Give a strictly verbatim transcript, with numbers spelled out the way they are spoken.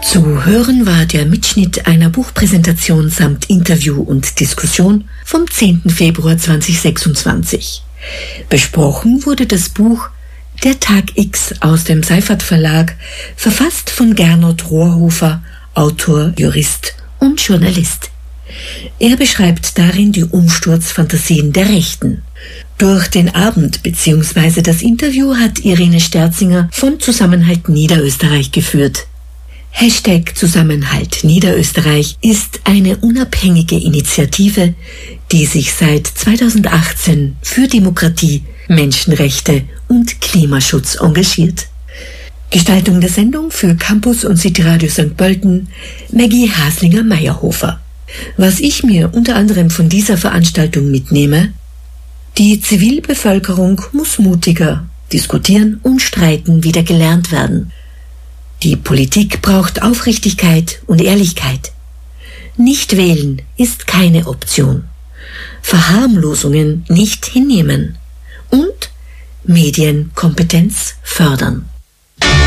Zu hören war der Mitschnitt einer Buchpräsentation samt Interview und Diskussion vom zehnten Februar zweitausendsechsundzwanzig. Besprochen wurde das Buch Der Tag X aus dem Seifert Verlag, verfasst von Gernot Rohrhofer, Autor, Jurist und Journalist. Er beschreibt darin die Umsturzfantasien der Rechten. Durch den Abend bzw. das Interview hat Irene Sterzinger von Zusammenhalt Niederösterreich geführt. Hashtag Zusammenhalt Niederösterreich ist eine unabhängige Initiative, die sich seit zweitausendachtzehn für Demokratie, Menschenrechte und Klimaschutz engagiert. Gestaltung der Sendung für Campus und City Radio Sankt Pölten, Maggie Haslinger-Meyerhofer. Was ich mir unter anderem von dieser Veranstaltung mitnehme: Die Zivilbevölkerung muss mutiger diskutieren und streiten wieder gelernt werden. Die Politik braucht Aufrichtigkeit und Ehrlichkeit. Nicht wählen ist keine Option. Verharmlosungen nicht hinnehmen. Und Medienkompetenz fördern.